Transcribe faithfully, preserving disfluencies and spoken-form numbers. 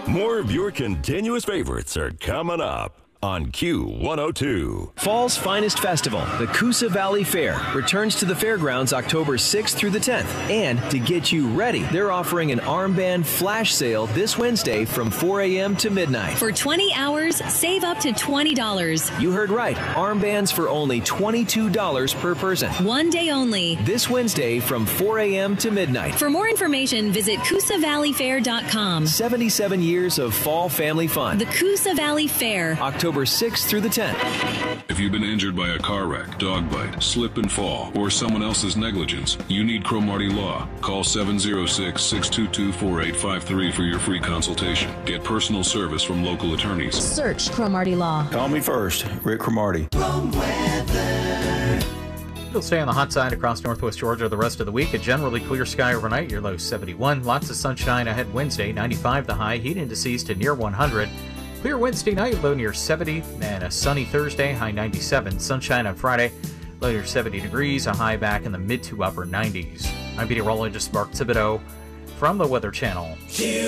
More of your continuous favorites are coming up on Q one oh two. Fall's finest festival, the Coosa Valley Fair, returns to the fairgrounds October sixth through the tenth. And to get you ready, they're offering an armband flash sale this Wednesday from four a.m. to midnight. For twenty hours, save up to twenty dollars. You heard right. Armbands for only twenty-two dollars per person. One day only. This Wednesday from four a.m. to midnight. For more information, visit Coosa Valley Fair dot com. seventy-seven years of fall family fun. The Coosa Valley Fair. October sixth through the tenth. If you've been injured by a car wreck, dog bite, slip and fall, or someone else's negligence, you need Cromartie Law. Call seven oh six, six two two, four eight five three for your free consultation. Get personal service from local attorneys. Search Cromartie Law. Call me first, Rick Cromartie. It'll stay on the hot side across northwest Georgia the rest of the week. A generally clear sky overnight, your low seventy-one. Lots of sunshine ahead Wednesday, ninety-five the high. Heat indices to near one hundred. Clear Wednesday night, low near seventy, and a sunny Thursday, high ninety-seven. Sunshine on Friday, low near seventy degrees, a high back in the mid to upper nineties. I'm meteorologist Mark Thibodeau from the Weather Channel.